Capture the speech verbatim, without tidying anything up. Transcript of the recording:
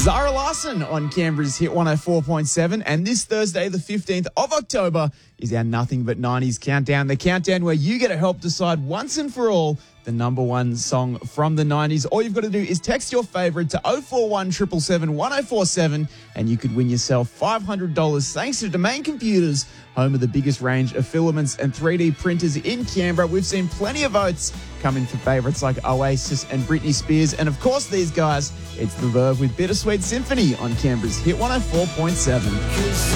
Zara Larson on Canberra's Hit one oh four point seven. And this Thursday, the fifteenth of October, is our Nothing But nineties Countdown. The countdown where you get to help decide once and for all the number one song from the nineties. All you've got to do is text your favourite to oh four one, seven seven seven, one oh four seven and you could win yourself five hundred dollars thanks to Domain Computers, home of the biggest range of filaments and three D printers in Canberra. We've seen plenty of votes come in for favourites like Oasis and Britney Spears. And of course these guys, it's The Verve with Bittersweet Symphony on Canberra's Hit one oh four point seven.